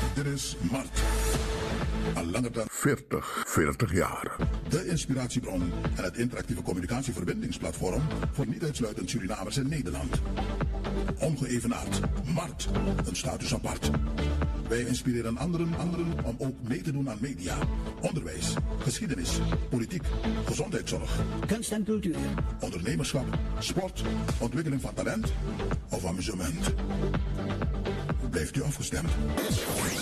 Dit is Mart. Al langer dan 40 jaar. de inspiratiebron en het interactieve communicatieverbindingsplatform voor niet uitsluitend Surinamers in Nederland. Ongeëvenaard. Mart. Een status apart. Wij inspireren anderen om ook mee te doen aan media, onderwijs, geschiedenis, politiek, gezondheidszorg, kunst en cultuur, ondernemerschap, sport, ontwikkeling van talent of amusement. Blijft u afgestemd?